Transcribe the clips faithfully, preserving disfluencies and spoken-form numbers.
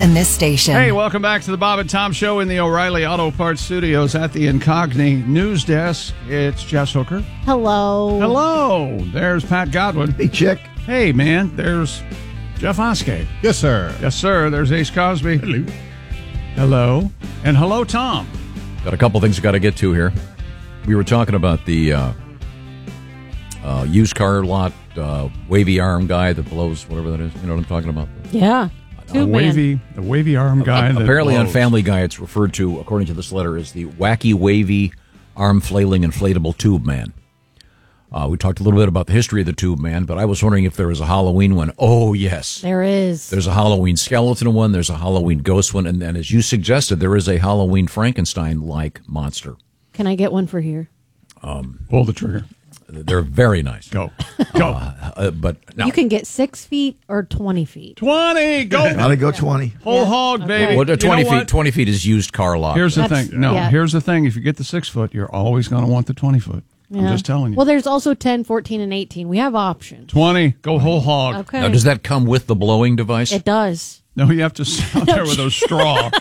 on this station. Hey, welcome back to the Bob and Tom Show in the O'Reilly Auto Parts Studios at the Incogni News Desk. It's Jess Hooker. Hello. Hello. There's Pat Godwin. Hey, Chick. Hey, man. There's Jeff Oskey. Yes, sir. Yes, sir. There's Ace Cosby. Hello. Hello. And hello, Tom. Got a couple things I got to get to here. We were talking about the uh, uh, used car lot uh, wavy arm guy that blows, whatever that is. You know what I'm talking about? Yeah. The Tube man. wavy, the wavy arm guy. Uh, that apparently on blows. Family Guy, it's referred to, according to this letter, as the wacky, wavy, arm flailing, inflatable tube man. Uh, we talked a little bit about the history of the tube man, but I was wondering if there was a Halloween one. Oh, yes. There is. There's a Halloween skeleton one. There's a Halloween ghost one. And then, as you suggested, there is a Halloween Frankenstein-like monster. Can I get one for here? Um, Pull the trigger. They're very nice. Go. Go. Uh, uh, but no. You can get six feet or twenty feet. twenty. Go. How to go twenty? Whole Yeah. hog, Okay. baby. Well, You twenty know feet. what? Twenty feet is used car lot. Here's the That's- thing. No, yeah. here's the thing. If you get the six foot, you're always going to want the twenty foot. I'm Yeah. just telling you. Well, there's also ten, fourteen, and eighteen. We have options. twenty. Go whole hog. Okay. Now, does that come with the blowing device? It does. No, you have to sit out there with a straw.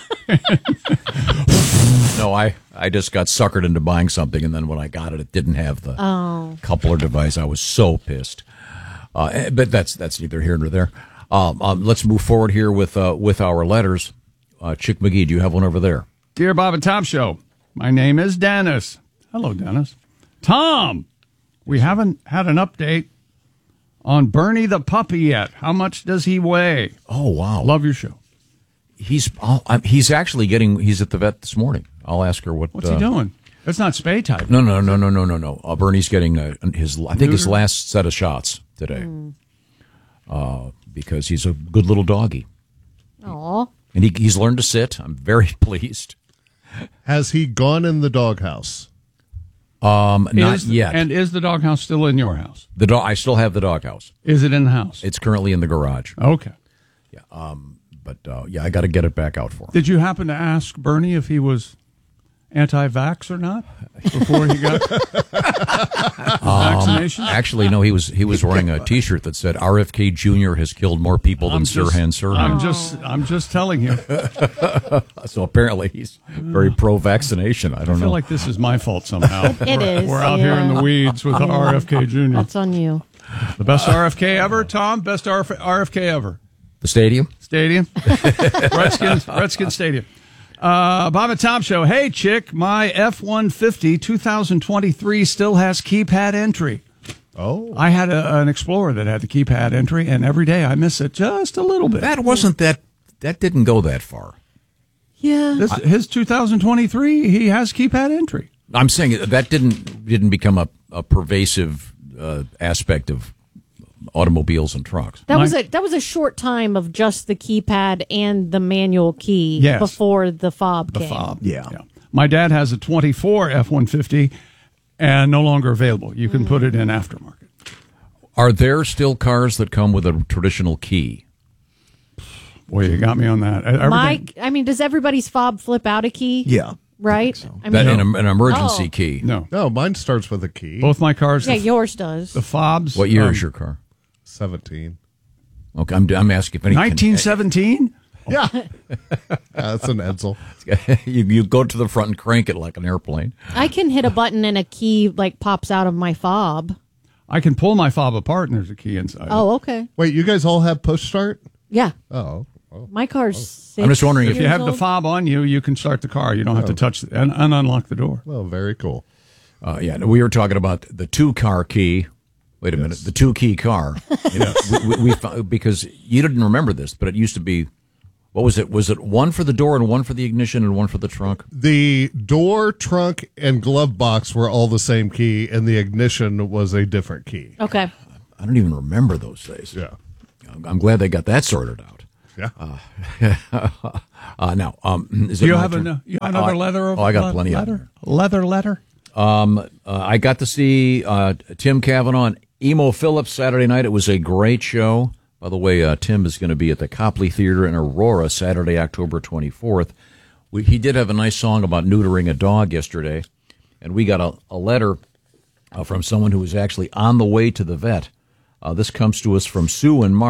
No, I, I just got suckered into buying something, and then when I got it, it didn't have the Oh. coupler device. I was so pissed. Uh, but that's that's neither here nor there. Um, um, let's move forward here with uh, with our letters. Uh, Chick McGee, do you have one over there? Dear Bob and Tom Show, my name is Dennis. Hello, Dennis. Tom, we haven't had an update on Bernie the puppy yet. How much does he weigh? Oh, wow. Love your show. He's oh, I'm- he's actually getting, he's at the vet this morning. I'll ask her what. What's uh, he doing? It's not spay type. No, no, no, no, no, no, no. Uh, Bernie's getting uh, his, I think his Neuter? last set of shots today. Uh, because he's a good little doggy. Aw. And he, he's learned to sit. I'm very pleased. Has he gone in the doghouse? Um, not Is- yet. And is the doghouse still in your house? The dog. I still have the doghouse. Is it in the house? It's currently in the garage. Okay. Yeah. Um. But uh, yeah, I got to get it back out for him. Did you happen to ask Bernie if he was anti-vax or not before he got vaccination? Actually, no. He was he was wearing a T-shirt that said R F K Junior has killed more people than Sirhan Sirhan. I'm just, I'm just telling you. So apparently he's very pro-vaccination. I don't I feel know. like this is my fault somehow. It is. We're out here in the yeah. weeds with the R F K Junior. That's on you. The best R F K ever, Tom? Best R F K ever. The stadium. Stadium? Redskins, Redskins Stadium. Uh, Bob and Tom Show. Hey, chick, my F one fifty twenty twenty-three still has keypad entry. Oh. I had a, an Explorer that had the keypad entry, and every day I miss it just a little bit. That wasn't that. That didn't go that far. Yeah. This, his two thousand twenty-three, he has keypad entry. I'm saying that didn't didn't become a, a pervasive uh, aspect of automobiles and trucks. That My- was a that was a short time of just the keypad and the manual key Yes. before the fob The came. fob. Yeah. My dad has a twenty-four F one fifty and no longer available. You can put it in aftermarket. Are there still cars that come with a traditional key? Boy, you got me on that. Everything- My, I mean, does everybody's fob flip out a key? Yeah. Right? I That mean, an, an emergency Oh. key. No. No, mine starts with a key. Both my cars, yeah, the, yours does. the fobs. What year um, is your car? seventeen. Okay, I'm, I'm asking if any. nineteen seventeen? Yeah. That's an Edsel. you, you go to the front and crank it like an airplane. I can hit a button and a key like pops out of my fob. I can pull my fob apart and there's a key inside. Oh, okay. Wait, you guys all have push start? Yeah. Oh. oh. My car's six I'm just wondering if If you years have the old. fob on you, you can start the car. You don't have to touch it and, and unlock the door. Well, very cool. Uh, yeah, we were talking about the two-car key. Wait a minute, the two-key car. You know, we, we, we found, because you didn't remember this, but it used to be. What was it? Was it one for the door and one for the ignition and one for the trunk? The door, trunk, and glove box were all the same key, and the ignition was a different key. Okay. I don't even remember those days. Yeah. I'm, I'm glad they got that sorted out. Yeah. Uh, now, um, is Do it you my have, turn? an, you have another Oh, leather? Oh, I got le- plenty leather? of them. Leather letter? Um, uh, I got to see uh, Tim Cavanaugh and Emo Phillips Saturday night. It was a great show. By the way, uh, Tim is going to be at the Copley Theater in Aurora Saturday, October twenty-fourth. We, he did have a nice song about neutering a dog yesterday, and we got a, a letter uh, from someone who was actually on the way to the vet. Uh, this comes to us from Sue and Mark.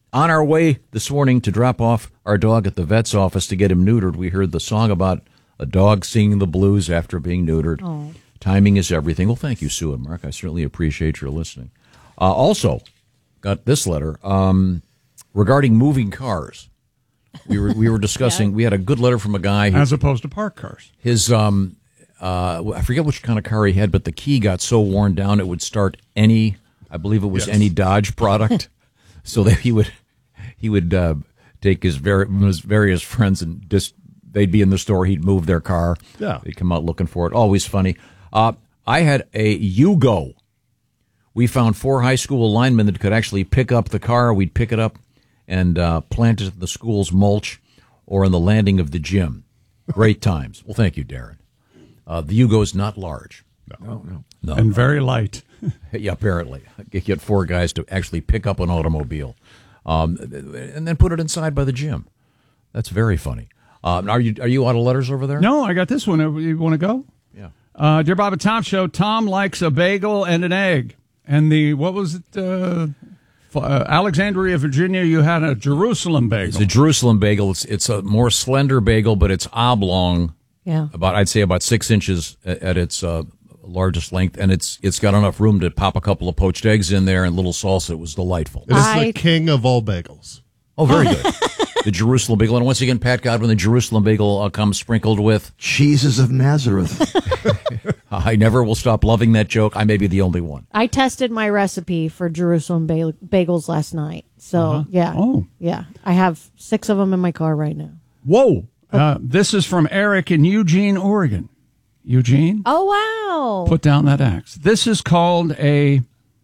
On our way this morning to drop off our dog at the vet's office to get him neutered, we heard the song about a dog singing the blues after being neutered. Oh. Timing is everything. Well, thank you, Sue and Mark. I certainly appreciate your listening. Uh, also, got this letter um, regarding moving cars. We were we were discussing. yeah. We had a good letter from a guy. Who, As opposed to park cars. His um, uh, I forget which kind of car he had, but the key got so worn down it would start any. I believe it was Yes. any Dodge product. So that he would he would uh, take his, ver- his various friends and just they'd be in the store. He'd move their car. Yeah. They'd come out looking for it. Always funny. Uh, I had a Yugo. We found four high school linemen that could actually pick up the car. We'd pick it up and uh, plant it in the school's mulch or in the landing of the gym. Great times. Well, thank you, Darren. Uh, the Yugo is not large. No, no. No. And very light. Yeah, apparently. You get four guys to actually pick up an automobile um, and then put it inside by the gym. That's very funny. Um, are you are you out of letters over there? No, I got this one. You want to go? Yeah. Uh, Dear Bob and Tom Show, Tom likes a bagel and an egg. And the, what was it? Uh, uh, Alexandria, Virginia, you had a Jerusalem bagel. It's a Jerusalem bagel. It's, it's a more slender bagel, but it's oblong. Yeah. About, I'd say about six inches at, at its uh, largest length. And it's it's got enough room to pop a couple of poached eggs in there and a little salsa. It was delightful. It is I- the king of all bagels. Oh, very good. The Jerusalem bagel. And once again, Pat Godwin, the Jerusalem bagel uh, comes sprinkled with. Jesus of Nazareth. I never will stop loving that joke. I may be the only one. I tested my recipe for Jerusalem ba- bagels last night. So, yeah. Oh. Yeah. I have six of them in my car right now. Whoa. Uh, this is from Eric in Eugene, Oregon. Eugene, Oh, wow. put down that axe. This is called a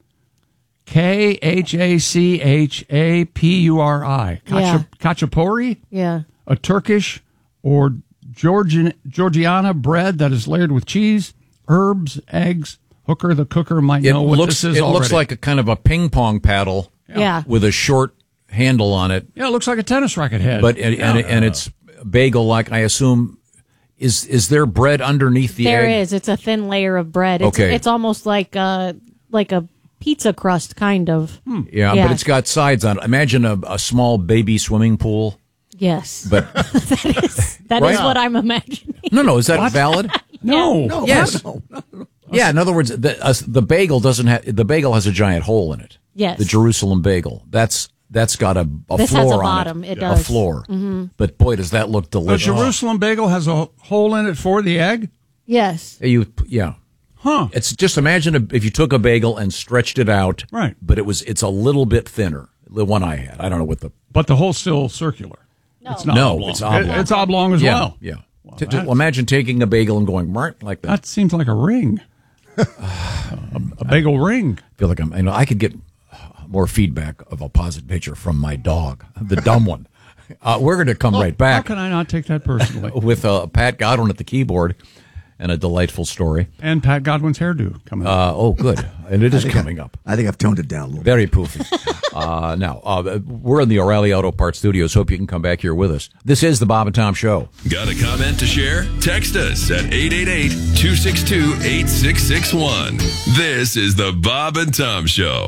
K H A C H A P U R I. Yeah. Khachapuri, yeah. a Turkish or Georgian, Georgiana bread that is layered with cheese, herbs, eggs. Hooker the cooker might It know what looks this is it already. looks like a kind of a ping pong paddle Yeah. with a short handle on it, Yeah, it looks like a tennis racket head. but and, and, and it's bagel like. I assume is is there bread underneath the There egg? is. It's a thin layer of bread. It's, Okay. It's almost like a, like a pizza crust, kind of. Yeah, Yeah. but it's got sides on it. Imagine a, a small baby swimming pool. Yes. But that is, that is Right. what I'm imagining. no, no, is that valid? no. No, Yes. no, no. Yeah. In other words, the uh, the bagel doesn't have the bagel has a giant hole in it. Yes. The Jerusalem bagel. That's that's got a, a This floor has a on bottom. it. It A does. floor. Mm-hmm. But boy, does that look A delicious. Jerusalem bagel has a hole in it for the egg? Yes. You yeah. Huh. It's just imagine a, if you took a bagel and stretched it out, Right. But it was it's a little bit thinner. The one I had, I don't know what the But the hole's still circular. No. It's not No, oblong. it's oblong. It- it's oblong as yeah well. yeah. Well, T- t- that's- imagine taking a bagel and going "Mark," like that. That seems like a ring. a, a bagel ring. I feel like I'm. You know, I could get more feedback of a positive picture from my dog, the dumb one. Uh, we're going to come right How back can I not take that personally? with uh, Pat Godwin at the keyboard and a delightful story. And Pat Godwin's hairdo coming up. Uh, oh, good, and it is coming up. I think I've toned it down a little bit. Very poofy. Uh, now, uh, we're in the O'Reilly Auto Parts Studios. Hope you can come back here with us. This is the Bob and Tom Show. Got a comment to share? Text us at eight eight eight, two six two, eight six six one. This is the Bob and Tom Show.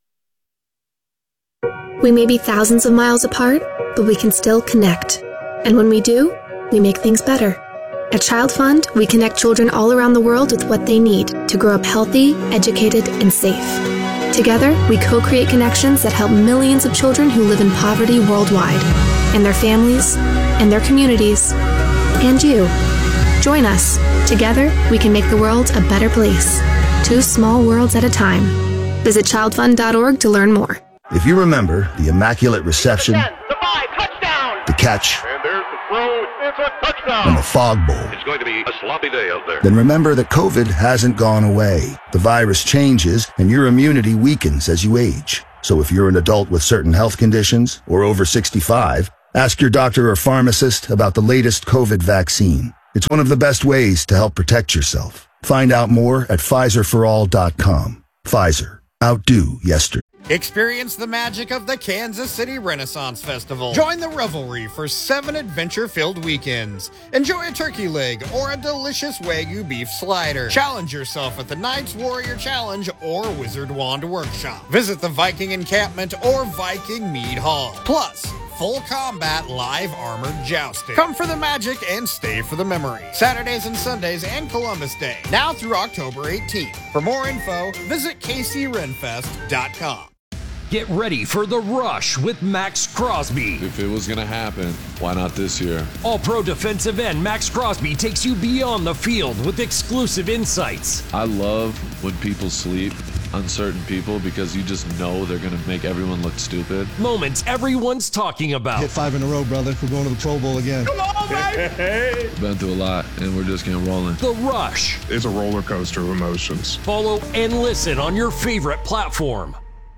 We may be thousands of miles apart, but we can still connect. And when we do, we make things better. At Child Fund, we connect children all around the world with what they need to grow up healthy, educated, and safe. Together, we co-create connections that help millions of children who live in poverty worldwide, and their families, and their communities, and you. Join us. Together, we can make the world a better place. Two small worlds at a time. Visit child fund dot org to learn more. If you remember the Immaculate Reception, The five, touchdown! the catch, And there's the throw. It's a touchdown. and the Fog Bowl, It's going to be a sloppy day out there. then remember that COVID hasn't gone away. The virus changes, and your immunity weakens as you age. So if you're an adult with certain health conditions or over sixty-five, ask your doctor or pharmacist about the latest COVID vaccine. It's one of the best ways to help protect yourself. Find out more at Pfizer for all dot com. Pfizer. Outdo yesterday. Experience the magic of the Kansas City Renaissance Festival. Join the revelry for seven adventure-filled weekends. Enjoy a turkey leg or a delicious Wagyu beef slider. Challenge yourself at the Knights Warrior Challenge or Wizard Wand Workshop. Visit the Viking Encampment or Viking Mead Hall. Plus, full combat live armored jousting. Come for the magic and stay for the memory. Saturdays and Sundays and Columbus Day. Now through October eighteenth. For more info, visit k c renfest dot com. Get ready for The Rush with Max Crosby. If it was going to happen, why not this year? All-pro defensive end Max Crosby takes you beyond the field with exclusive insights. I love when people sleep, uncertain people, because you just know they're going to make everyone look stupid. Moments everyone's talking about. Hit five in a row, brother. We're going to the Pro Bowl again. Come on, baby! Been through a lot, and we're just getting rolling. The Rush. It's a roller coaster of emotions. Follow and listen on your favorite platform.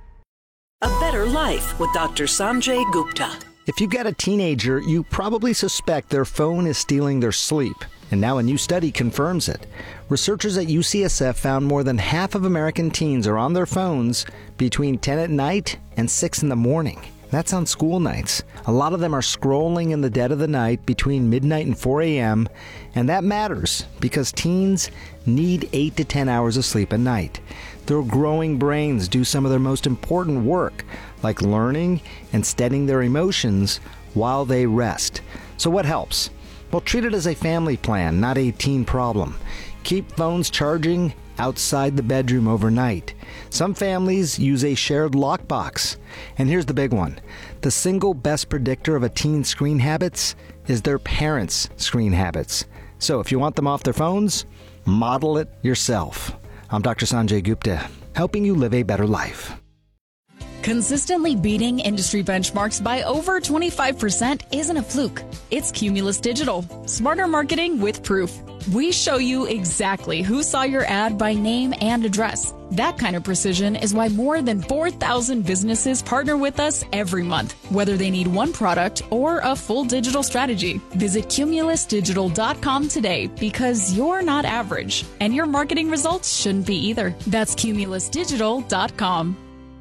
A Better Life with Doctor Sanjay Gupta. If you've got a teenager, you probably suspect their phone is stealing their sleep. And now a new study confirms it. Researchers at U C S F found more than half of American teens are on their phones between ten at night and six in the morning. That's on school nights. A lot of them are scrolling in the dead of the night between midnight and four a.m., and that matters because teens need eight to ten hours of sleep a night. Their growing brains do some of their most important work, like learning and steadying their emotions while they rest. So what helps? Well, treat it as a family plan, not a teen problem. Keep phones charging outside the bedroom overnight. Some families use a shared lockbox. And here's the big one. The single best predictor of a teen's screen habits is their parents' screen habits. So if you want them off their phones, model it yourself. I'm Doctor Sanjay Gupta, helping you live a better life. Consistently beating industry benchmarks by over twenty-five percent isn't a fluke. It's Cumulus Digital. Smarter marketing with proof. We show you exactly who saw your ad by name and address. That kind of precision is why more than four thousand businesses partner with us every month, whether they need one product or a full digital strategy. Visit cumulus digital dot com today because you're not average, and your marketing results shouldn't be either. That's cumulus digital dot com.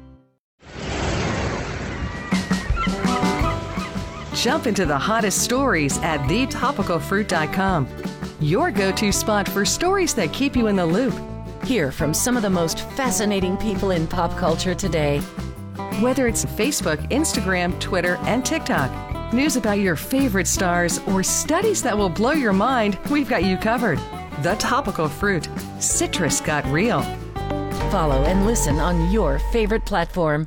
Jump into the hottest stories at the topical fruit dot com. Your go-to spot for stories that keep you in the loop. Hear from some of the most fascinating people in pop culture today. Whether it's Facebook, Instagram, Twitter, and TikTok, news about your favorite stars, or studies that will blow your mind, we've got you covered. The Topical Fruit. Citrus got real. Follow and listen on your favorite platform.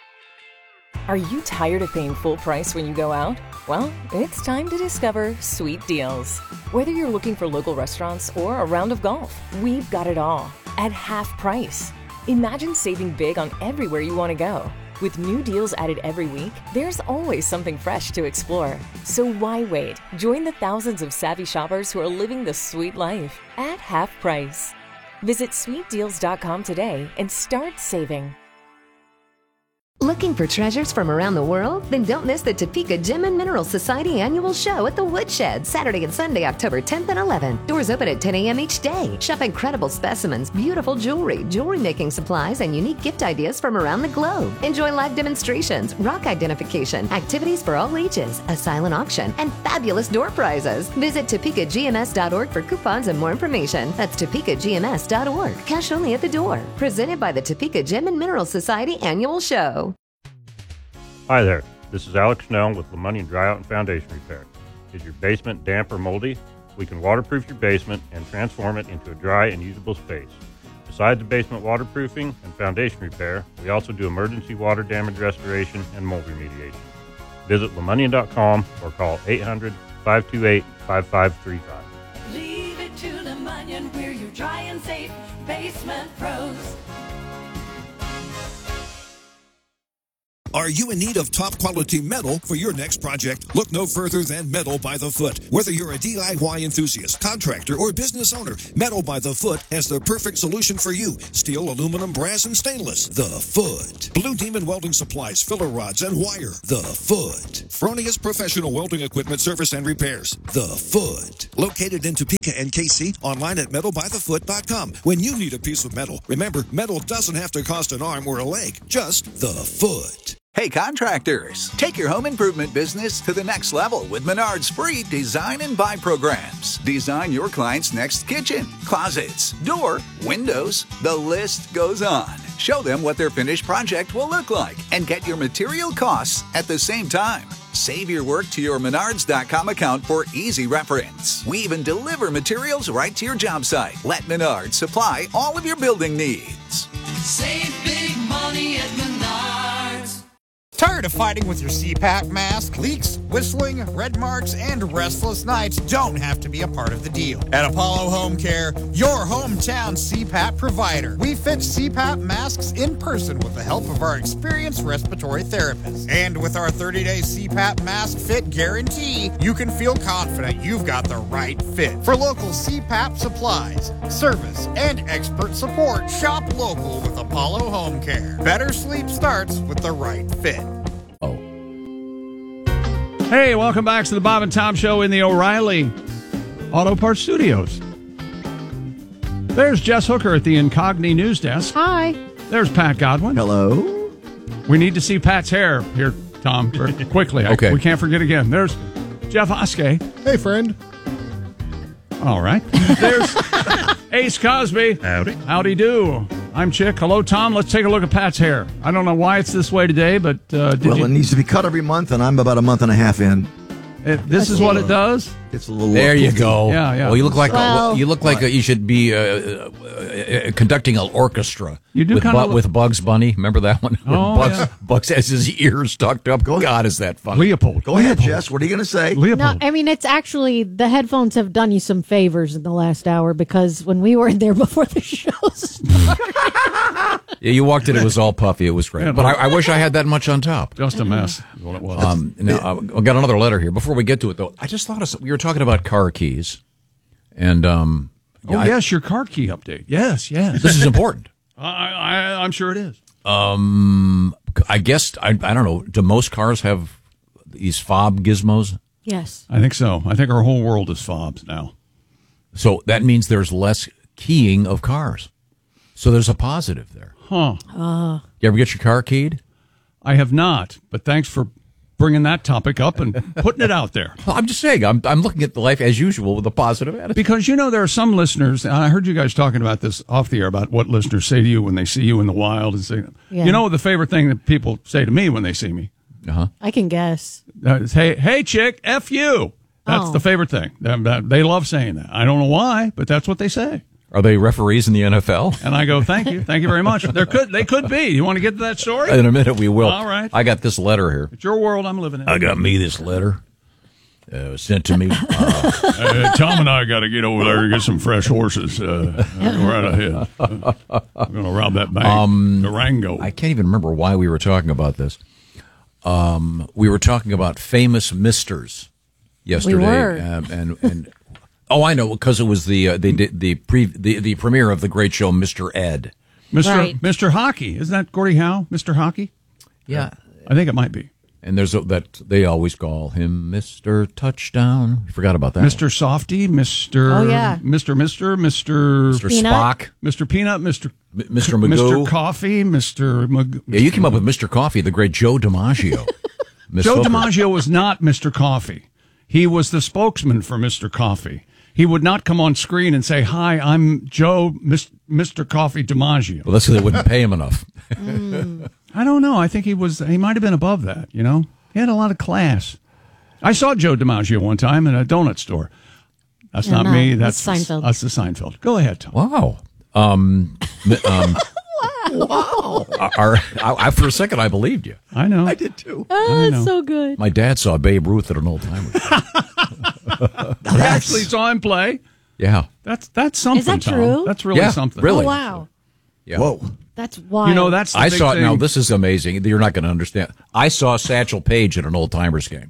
Are you tired of paying full price when you go out? Well, it's time to discover Sweet Deals. Whether you're looking for local restaurants or a round of golf, we've got it all at half price. Imagine saving big on everywhere you want to go. With new deals added every week, there's always something fresh to explore. So why wait? Join the thousands of savvy shoppers who are living the sweet life at half price. Visit sweet deals dot com today and start saving. Looking for treasures from around the world? Then don't miss the Topeka Gem and Mineral Society annual show at the Woodshed, Saturday and Sunday, October tenth and eleventh. Doors open at ten a.m. each day. Shop incredible specimens, beautiful jewelry, jewelry making supplies, and unique gift ideas from around the globe. Enjoy live demonstrations, rock identification, activities for all ages, a silent auction, and fabulous door prizes. Visit topeka g m s dot org for coupons and more information. That's topeka g m s dot org. Cash only at the door. Presented by the Topeka Gem and Mineral Society annual show. Hi there, this is Alex Snell with Lemonnian Dryout and Foundation Repair. Is your basement damp or moldy? We can waterproof your basement and transform it into a dry and usable space. Besides the basement waterproofing and foundation repair, we also do emergency water damage restoration and mold remediation. Visit lemonnian dot com or call eight hundred, five two eight, five five three five. Leave it to Lemonnian, we're your dry and safe basement pros. Are you in need of top quality metal for your next project? Look no further than Metal by the Foot. Whether you're a D I Y enthusiast, contractor, or business owner, Metal by the Foot has the perfect solution for you. Steel, aluminum, brass, and stainless. The Foot. Blue Demon Welding Supplies, filler rods, and wire. The Foot. Fronius Professional Welding Equipment Service and Repairs. The Foot. Located in Topeka and K C, online at metal by the foot dot com. When you need a piece of metal, remember, metal doesn't have to cost an arm or a leg, just the foot. Hey contractors, take your home improvement business to the next level with Menard's free Design and Buy programs. Design your client's next kitchen, closets, door, windows, the list goes on. Show them what their finished project will look like and get your material costs at the same time. Save your work to your menards dot com account for easy reference. We even deliver materials right to your job site. Let Menards supply all of your building needs. Save big money at Menards. Tired of fighting with your C PAP mask? Leaks, whistling, red marks, and restless nights don't have to be a part of the deal. At Apollo Home Care, your hometown C PAP provider, we fit C PAP masks in person with the help of our experienced respiratory therapists. And with our thirty-day C PAP mask fit guarantee, you can feel confident you've got the right fit. For local C PAP supplies, service, and expert support, shop local with Apollo Home Care. Better sleep starts with the right fit. Hey, welcome back to the Bob and Tom Show in the O'Reilly Auto Parts Studios. There's Jess Hooker at the Incogni News Desk. Hi. There's Pat Godwin. Hello. We need to see Pat's hair here, Tom, very quickly. Okay. I, we can't forget again. There's Jeff Oskey. Hey, friend. All right. There's Ace Cosby. Howdy. Howdy do. I'm Chick. Hello, Tom. Let's take a look at Pat's hair. I don't know why it's this way today, but uh, did well, you... it needs to be cut every month, and I'm about a month and a half in. It, this is what it does. It's a little. There you go. Yeah, yeah. Well, you look like Well- a, you look like a, you should be uh, uh, uh, conducting an orchestra. You do with, kinda Bu- look- with Bugs Bunny. Remember that one? Where Oh, Bugs, yeah. Bugs has his ears tucked up. God, is that funny? Leopold. Go ahead, Jess. What are you going to say? Leopold. No, I mean, it's actually, the headphones have done you some favors in the last hour because when we were in there before the show started. Yeah, you walked in. It was all puffy. It was great. Yeah, but no. I, I wish I had that much on top. Just a mess is what it was. Um, now, uh, I got another letter here. Before we get to it, though, I just thought of some, we were talking about car keys, and um, oh, yeah, I- yes, your car key update. Yes, yes. this is important. I, I, I'm sure it is. Um, I guess I, I don't know. Do most cars have these fob gizmos? Yes. I think so. I think our whole world is fobs now. So that means there's less keying of cars. So there's a positive there. Huh. Uh, You ever get your car keyed? I have not, but thanks for bringing that topic up and putting it out there. Well, I'm just saying, I'm I'm looking at the life as usual with a positive attitude. Because, you know, there are some listeners, and I heard you guys talking about this off the air, about what listeners say to you when they see you in the wild. and say, Yeah. You know the favorite thing that people say to me when they see me? Uh-huh. I can guess. Uh, is, hey, hey, chick, F you. That's Oh. the favorite thing. That- that- They love saying that. I don't know why, but that's what they say. Are they referees in the N F L? And I go, thank you. Thank you very much. There could, they could be. You want to get to that story? In a minute, we will. All right. I got this letter here. It's your world I'm living in. I got me this letter. Uh, it was sent to me. Uh, Uh, Tom and I got to get over there and get some fresh horses. Uh, right ahead. Uh, I'm going to rob that bank. Um, Durango. I can't even remember why we were talking about this. Um, we were talking about famous misters yesterday. We were. Um, and and oh, I know, because it was the uh, they did the pre the, the premiere of the great show Mister Ed. Mister Right. Mister Hockey. Isn't that Gordie Howe? Mister Hockey? Yeah. I think it might be. And there's a, that they always call him Mister Touchdown. I forgot about that. Mister Softy, Mister Oh, yeah. Mister Mister Mister Mister Peanut? Spock, Mister Peanut, Mister M- Mister Mister Magoo. Coffee, Mister Mag- Yeah, you came up with Mister Coffee, the great Joe DiMaggio. Miss Joe Hooker. DiMaggio was not Mister Coffee. He was the spokesman for Mister Coffee. He would not come on screen and say, "Hi, I'm Joe Mis- Mister Coffee DiMaggio." Well, that's because they wouldn't pay him enough. I don't know. I think he was. He might have been above that. You know, he had a lot of class. I saw Joe DiMaggio one time in a donut store. That's Yeah, not no, me. that's That's Seinfeld. That's the Seinfeld. Go ahead, Tom. Wow. Um, mi- um, Wow. our, I, I, for a second, I believed you. I know. I did too. Oh, I that's know. so good. My dad saw Babe Ruth at an old timer. I actually saw him play. Yeah. That's that's something. Is that Tom. true? That's really Yeah, something. really. Oh, wow. Yeah. Whoa. That's wild. You know, that's the I big saw it. thing. Now, this is amazing. That's wild. You know, that's the I big saw it. thing. Now, this is amazing. You're not going to understand. I saw Satchel Paige at an Old Timers game.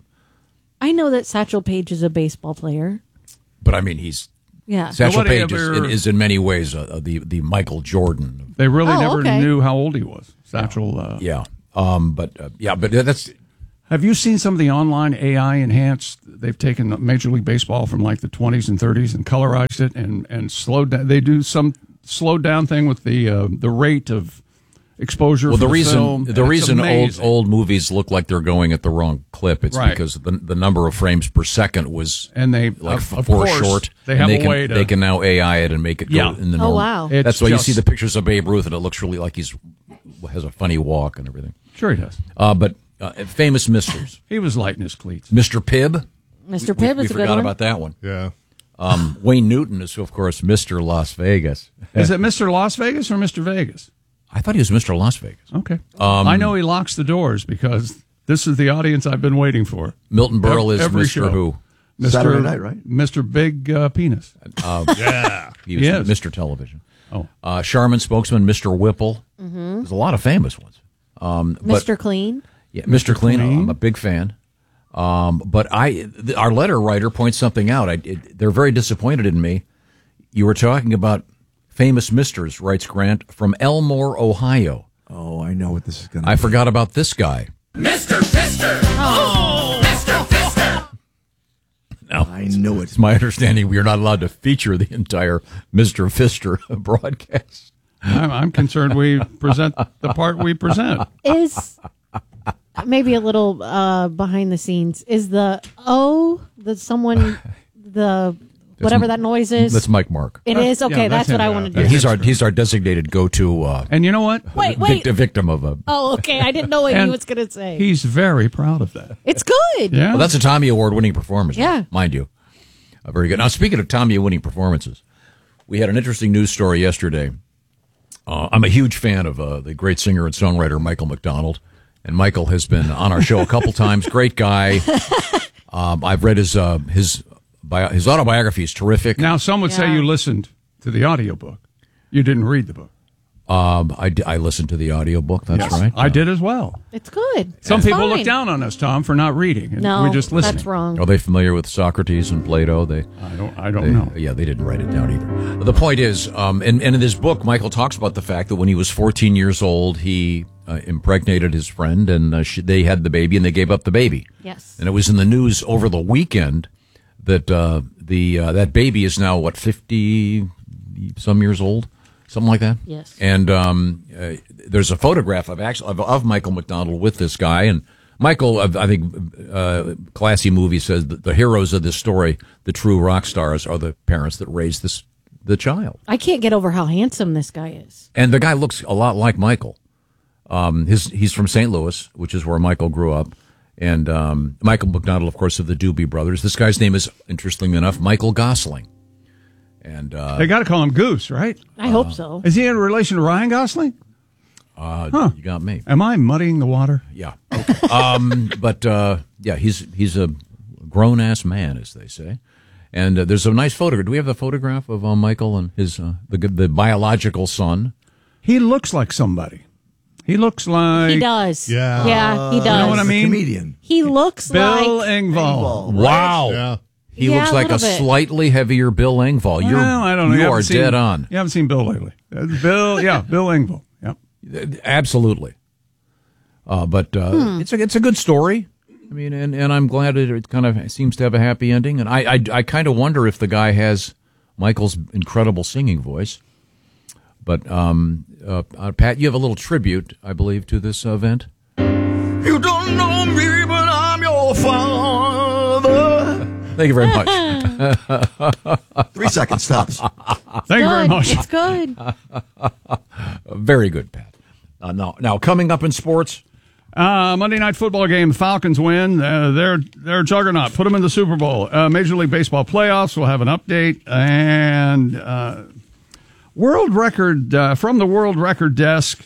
I know that Satchel Paige is a baseball player. But, I mean, he's... Yeah. Satchel Nobody Paige is, ever- is in many ways uh, the, the Michael Jordan. They really Oh, never okay. knew how old he was. Satchel. Uh, Yeah. Um, but, uh, yeah, but that's... Have you seen some of the online A I enhanced? They've taken Major League Baseball from like the twenties and thirties and colorized it and, and slowed down. They do some slowed down thing with the uh, the rate of exposure. Well, for the reason film, the and it's reason old amazing. old movies look like they're going at the wrong clip, it's Right. because the the number of frames per second was and they like of, of four course, short. They and have they a can, way to. they can now A I it and make it go Yeah. in the Oh, normal. wow. It's That's why you just- see the pictures of Babe Ruth, and it looks really like he's has a funny walk and everything. Sure, he does. Uh, but uh, famous misters, He was light in his cleats. Mister Pibb. Mister We, Pibb we is a good forgot one. about that one. Yeah. Um, Wayne Newton is, of course, Mister Las Vegas. Is it Mister Las Vegas or Mister Vegas? I thought he was Mister Las Vegas. Okay. Um, I know he locks the doors because this is the audience I've been waiting for. Milton Berle Ev- is every Mister show. Who? Mister Saturday night, right? Mister Big uh, Penis. Uh, Yeah. He was Yes. Mister Television. Oh. Uh, Charmin spokesman, Mister Whipple. Mm-hmm. There's a lot of famous ones. Um, Mister But, Clean. yeah, Mister Clean, Clean. I'm a big fan. Um, but I, th- our letter writer points something out. I, it, they're very disappointed in me. You were talking about famous misters, writes Grant, from Elmore, Ohio. Oh, I know what this is going to I be. forgot about this guy. Mister Fister! Oh! Mister Fister! Now, I knew it. it's my understanding we are not allowed to feature the entire Mister Fister broadcast. I'm, I'm concerned we present the part we present. Is maybe a little uh, behind the scenes. Is the O that someone the whatever that noise is? That's Mike Mark. It That's- is okay. yeah, that's that's what him. I want to Yeah, do. He's our he's our designated go-to uh, And you know what? Wait, vic- wait. a victim of a. Oh, okay. I didn't know what And he was going to say. He's very proud of that. It's good. Yeah. Well, that's a Tommy Award-winning performance. Yeah. mind you, uh, very good. Now, speaking of Tommy-winning performances, we had an interesting news story yesterday. Uh, I'm a huge fan of uh, the great singer and songwriter Michael McDonald, and Michael has been on our show a couple times. Great guy. Um, I've read his uh, his bio, his autobiography is terrific. Now, some would say Yeah. you listened to the audiobook. You didn't read the book. Um, I, d- I listened to the audiobook. That's Yes, right. I did as well. It's good. Some It's people fine. look down on us, Tom, for not reading. And No, we're just listening. that's wrong. Are they familiar with Socrates and Plato? They I don't. I don't They- know. Yeah, they didn't write it down either. The point is, um, and, and in this book, Michael talks about the fact that when he was fourteen years old, he uh, impregnated his friend, and uh, she, they had the baby, and they gave up the baby. Yes. And it was in the news over the weekend that uh, the uh, that baby is now what fifty some years old, something like that. Yes. And um, uh, there's a photograph of actually of, of Michael McDonald with this guy, and Michael, uh, I think, uh, Classy Movie says that the heroes of this story, the true rock stars, are the parents that raised this the child. I can't get over how handsome this guy is. And the guy looks a lot like Michael. Um, his he's from Saint Louis, which is where Michael grew up. And um, Michael McDonald, of course, of the Doobie Brothers. This guy's name is, interestingly enough, Michael Gosling. And uh, They got to call him Goose, right? I hope so. Is he in relation to Ryan Gosling? uh, Huh. you got me. Am I muddying the water? Yeah. um, but uh, yeah, he's he's a grown ass man, as they say. And uh, there's a nice photograph. Do we have the photograph of uh, Michael and his uh, the the biological son? He looks like somebody. He looks like He does. Yeah. Yeah, he does. You know what I The mean? comedian. He looks Bill like Engvall. Wow. Yeah. He Yeah, looks a like a, little bit. slightly heavier Bill Engvall. You're, Well, I don't know. You, haven't are seen- dead on. You haven't seen Bill lately. Uh, Bill, yeah, Bill Engvall. Yeah. Absolutely. Uh, but uh, Hmm. it's a it's a good story. I mean, and, and I'm glad it, it kind of seems to have a happy ending. And I I, I kind of wonder if the guy has Michael's incredible singing voice. But um, uh, uh, Pat, you have a little tribute, I believe, to this event. You don't know me, but I'm your father. Thank you very much. Three seconds tops. Thank you very good. much. It's good. Very good, Pat. Uh, now, now, coming up in sports, Uh, Monday Night Football game. Falcons win. Uh, they're they're a juggernaut. Put them in the Super Bowl. Uh, Major League Baseball playoffs. We'll have an update and uh, world record uh, from the world record desk.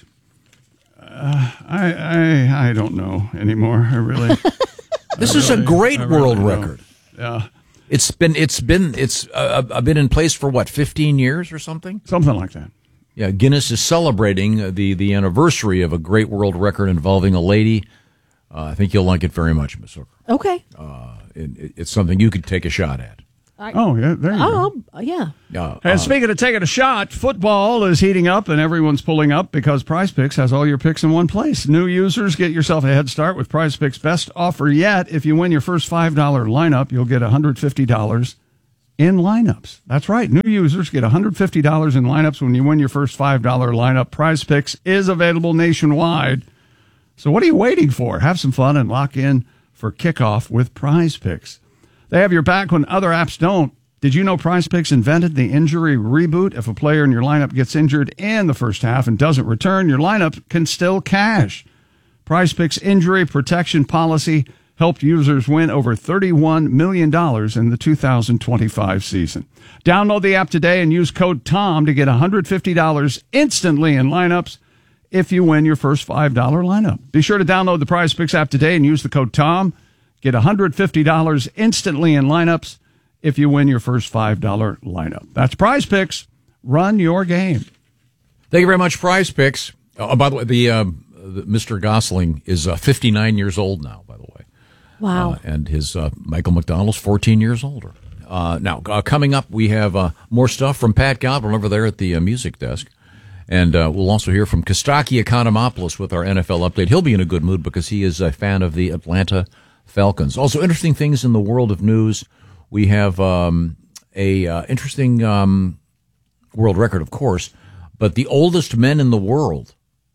Uh, I, I I don't know anymore. I really. this I is a really- great I really world don't. record. Yeah, It's been it's been it's uh, uh, been in place for what fifteen years or something. something like that. Yeah, Guinness is celebrating the, the anniversary of a great world record involving a lady. Uh, I think you'll like it very much, Miss Hooker. Okay. Uh, it, it's something you could take a shot at. I, oh, yeah, there you oh, go. yeah. Uh, And uh, speaking of taking a shot, football is heating up and everyone's pulling up because Prize Picks has all your picks in one place. New users, get yourself a head start with Prize Picks' best offer yet. If you win your first five dollar lineup, you'll get one hundred fifty dollars in lineups. That's right. New users get one hundred fifty dollars in lineups when you win your first five dollar lineup. Prize Picks is available nationwide. So what are you waiting for? Have some fun and lock in for kickoff with Prize Picks. They have your back when other apps don't. Did you know Prize Picks invented the injury reboot? If a player in your lineup gets injured in the first half and doesn't return, your lineup can still cash. Prize Picks injury protection policy helped users win over thirty-one million dollars in the two thousand twenty-five season. Download the app today and use code TOM to get one hundred fifty dollars instantly in lineups if you win your first five dollar lineup. Be sure to download the Prize Picks app today and use the code TOM. Get one hundred fifty dollars instantly in lineups if you win your first five dollar lineup. That's Prize Picks. Run your game. Thank you very much, Prize Picks. Oh, by the way, the, uh, the Mister Gosling is uh, fifty-nine years old now, by the way. Wow. Uh, and his uh, Michael McDonald's fourteen years older. Uh, now, uh, coming up, we have uh, more stuff from Pat Godwin over there at the uh, music desk. And uh, we'll also hear from Kostaki Economopoulos with our N F L update. He'll be in a good mood because he is a fan of the Atlanta Falcons. Also, interesting things in the world of news. We have um, a uh, interesting um, world record, of course, but the oldest men in the world.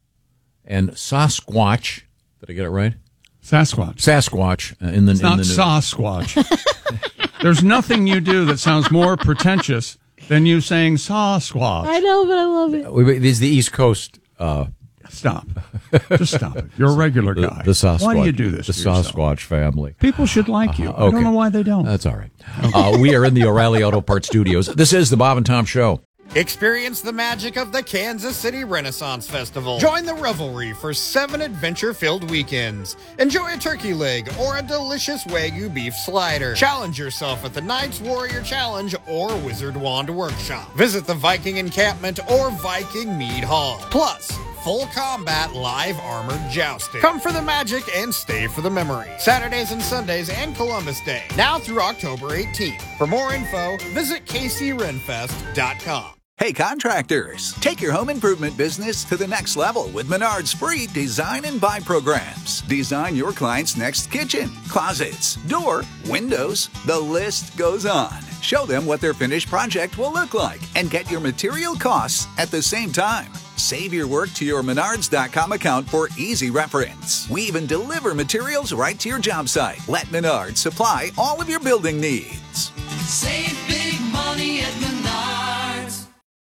And Sasquatch, did I get it right? Sasquatch. Sasquatch uh, in the It's in not the news. Sasquatch. There's nothing you do that sounds more pretentious than you saying Sasquatch. I know, but I love it. We- we- This is the East Coast. Uh, Stop. Just stop it. You're a regular guy. The, the Sasquatch. Why do you do this The to yourself? Sasquatch family. People should like you. Uh, I okay. don't know why they don't. That's all right. Uh, we are in the O'Reilly Auto Parts Studios. This is the Bob and Tom Show. Experience the magic of the Kansas City Renaissance Festival. Join the revelry for seven adventure-filled weekends. Enjoy a turkey leg or a delicious Wagyu beef slider. Challenge yourself at the Knights Warrior Challenge or Wizard Wand Workshop. Visit the Viking Encampment or Viking Mead Hall. Plus, full combat live armored jousting. Come for the magic and stay for the memory. Saturdays and Sundays and Columbus Day. Now through October eighteenth. For more info, visit k c renfest dot com. Hey contractors, take your home improvement business to the next level with Menard's free design and buy programs. Design your client's next kitchen, closets, door, windows, the list goes on. Show them what their finished project will look like and get your material costs at the same time. Save your work to your menards dot com account for easy reference. We even deliver materials right to your job site. Let Menards supply all of your building needs. Save big money at Menards.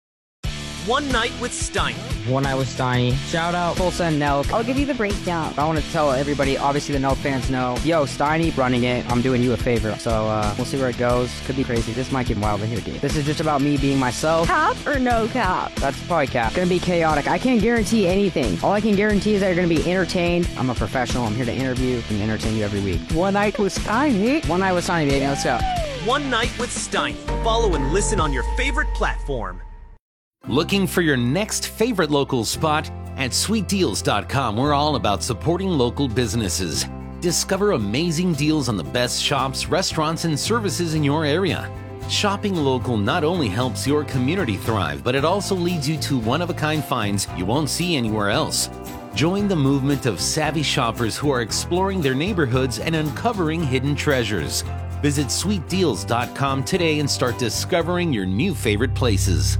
One Night with Steiny. One Night with Steiny. Shout out Tulsa and Nelk. I'll give you the breakdown. I want to tell everybody, obviously the Nelk fans know, yo, Steiny running it. I'm doing you a favor. So uh, we'll see where it goes. Could be crazy. This might get wild in here, dude. This is just about me being myself. Cap or no cap? That's probably cap. Gonna be chaotic. I can't guarantee anything. All I can guarantee is that you're gonna be entertained. I'm a professional. I'm here to interview and entertain you every week. One Night with Steiny. One Night with Steiny, baby. Let's go. One Night with Steiny. Follow and listen on your favorite platform. Looking for your next favorite local spot? At sweet deals dot com, we're all about supporting local businesses. Discover amazing deals on the best shops, restaurants, and services in your area. Shopping local not only helps your community thrive, but it also leads you to one-of-a-kind finds you won't see anywhere else. Join the movement of savvy shoppers who are exploring their neighborhoods and uncovering hidden treasures. Visit sweet deals dot com today and start discovering your new favorite places.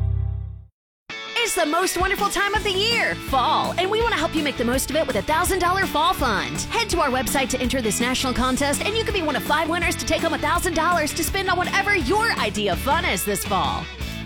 It's the most wonderful time of the year, fall, and we want to help you make the most of it with a one thousand dollars Fall Fund. Head to our website to enter this national contest, and you could be one of five winners to take home one thousand dollars to spend on whatever your idea of fun is this fall.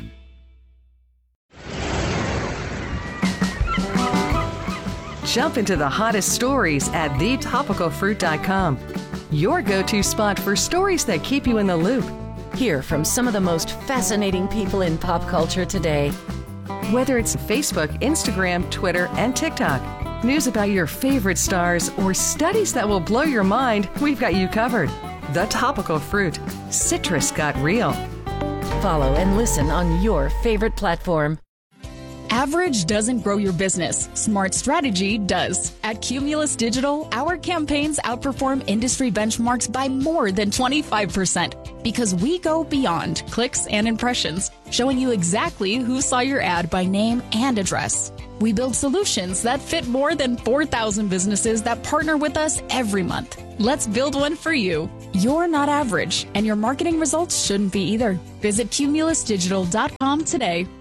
Jump into the hottest stories at the topical fruit dot com. Your go-to spot for stories that keep you in the loop. Hear from some of the most fascinating people in pop culture today. Whether it's Facebook, Instagram, Twitter, and TikTok, news about your favorite stars, or studies that will blow your mind, we've got you covered. The Topical Fruit. Citrus got real. Follow and listen on your favorite platform. Average doesn't grow your business. Smart strategy does. At Cumulus Digital, our campaigns outperform industry benchmarks by more than twenty-five percent because we go beyond clicks and impressions, showing you exactly who saw your ad by name and address. We build solutions that fit more than four thousand businesses that partner with us every month. Let's build one for you. You're not average, and your marketing results shouldn't be either. Visit cumulus digital dot com today.